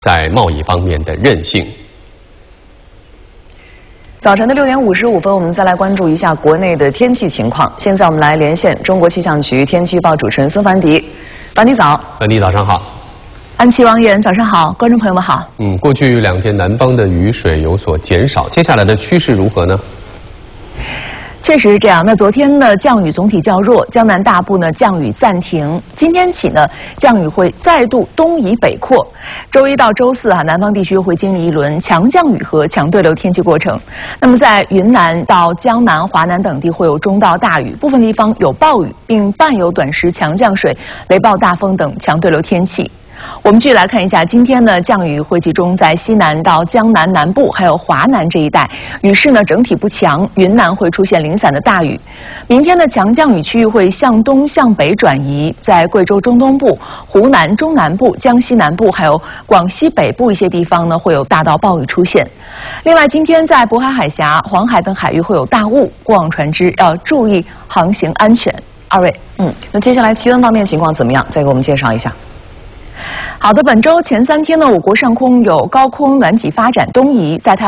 在贸易方面的韧性。 早晨的6点55分，我们再来关注一下国内的天气情况。现在我们来连线中国气象局天气预报主持人孙凡迪。凡迪早。 凡迪早上好。 安琪、王岩早上好，观众朋友们好。 过去2天南方的雨水有所减少，接下来的趋势如何呢？ 确实是这样。那昨天呢，降雨总体较弱，江南大部呢降雨暂停。今天起呢，降雨会再度东移北扩。周一到周四南方地区会经历一轮强降雨和强对流天气过程。那么在云南到江南、华南等地会有中到大雨，部分地方有暴雨，并伴有短时强降水、雷暴大风等强对流天气。我们继续来看一下，今天呢，降雨会集中在西南到江南南部，还有华南这一带，雨势呢整体不强，云南会出现零散的大雨。明天的强降雨区域会向东向北转移，在贵州中东部、湖南中南部、江西南部，还有广西北部一些地方呢，会有大到暴雨出现。另外，今天在渤海海峡、黄海等海域会有大雾，过往船只要注意航行安全。二位， 那接下来气温方面情况怎么样？再给我们介绍一下。 好的，本周前3天呢，我国上空有高空暖挤发展东移，在它